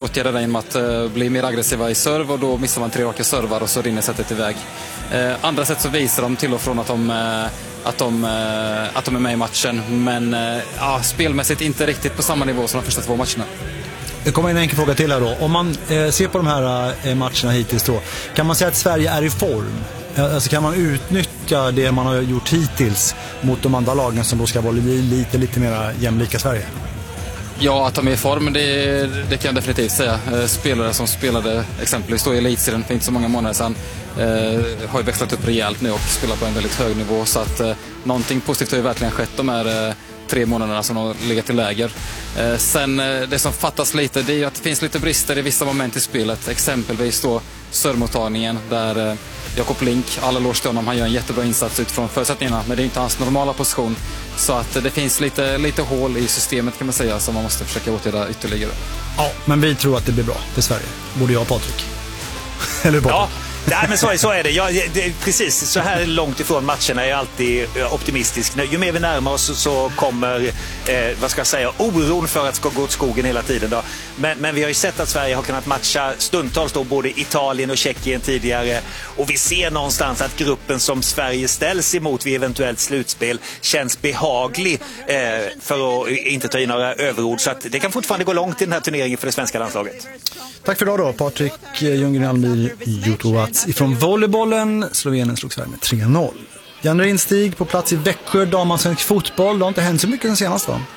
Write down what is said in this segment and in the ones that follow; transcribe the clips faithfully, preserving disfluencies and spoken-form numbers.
åtgärda det genom att uh, bli mer aggressiva i serv, och då missar man tre raka servar och så rinner sättet iväg. Uh, andra sätt så visar de till och från att de, uh, att de, uh, att de är med i matchen, men uh, uh, spelmässigt inte riktigt på samma nivå som de första två matcherna. Det kommer en enkel fråga till här då. Om man eh, ser på de här eh, matcherna hittills då, kan man säga att Sverige är i form? Alltså kan man utnyttja det man har gjort hittills mot de andra lagen som då ska vara lite, lite mer jämlika Sverige? Ja, att de är i form, det, det kan jag definitivt säga. Spelare som spelade exempelvis då i elitserien för inte så många månader sedan eh, har ju växlat upp rejält nu och spelar på en väldigt hög nivå. Så att eh, någonting positivt har ju verkligen skett de här eh, tre månaderna som har legat i läger. Eh, sen eh, det som fattas lite, det är ju att det finns lite brister i vissa moment i spelet. Exempelvis då servmottagningen där eh, Jakob Link, alla lås till honom, han gör en jättebra insats utifrån förutsättningarna, men det är inte hans normala position. Så att det finns lite, lite hål i systemet kan man säga som man måste försöka åtgärda ytterligare. Ja, men vi tror att det blir bra för Sverige. Både jag och Patrik. Eller bara. Ja. Nej, men så, så är det. Ja, det. Precis, så här långt ifrån matcherna är jag alltid optimistisk. Ju mer vi närmar oss så kommer eh, vad ska jag säga, oron för att ska gå åt skogen hela tiden. Då. Men, men vi har ju sett att Sverige har kunnat matcha stundtals då både Italien och Tjeckien tidigare. Och vi ser någonstans att gruppen som Sverige ställs emot vid eventuellt slutspel känns behaglig, eh, för att inte ta in några överord. Så att det kan fortfarande gå långt i den här turneringen för det svenska landslaget. Tack för idag då, Patrik Ljunggren Almir Jutovac ifrån volleybollen. Slovenien slog Sverige med tre noll. Janne Rinstig på plats i Växjö, damansvensk fotboll. Det har inte hänt så mycket den senaste va?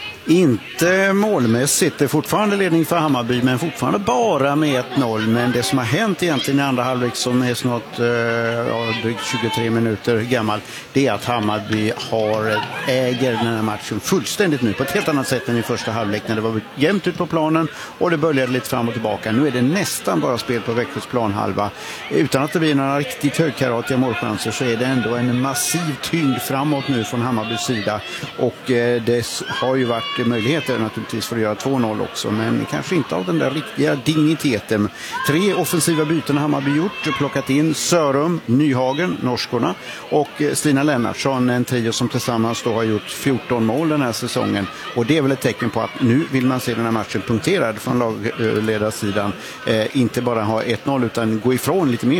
Inte målmässigt. Det är fortfarande ledning för Hammarby, men fortfarande bara med ett noll. Men det som har hänt egentligen i andra halvlek, som är snart eh, ja, drygt tjugotre minuter gammal, det är att Hammarby har, äger den här matchen fullständigt nu på ett helt annat sätt än i första halvlek när det var jämnt ut på planen och det började lite fram och tillbaka. Nu är det nästan bara spel på Växjös planhalva. Utan att det blir några riktigt högkaratiga målchanser så är det ändå en massiv tyngd framåt nu från Hammarbys sida, och eh, det har ju varit möjligheter naturligtvis för att göra två noll också, men kanske inte av den där riktiga digniteten. Tre offensiva byten har Hammarby gjort, plockat in Sörum, Nyhagen, norskorna, och Stina Lennartsson, en trio som tillsammans då har gjort fjorton mål den här säsongen, och det är väl ett tecken på att nu vill man se den här matchen punkterad från lagledarsidan, eh, inte bara ha ett noll utan gå ifrån lite mer.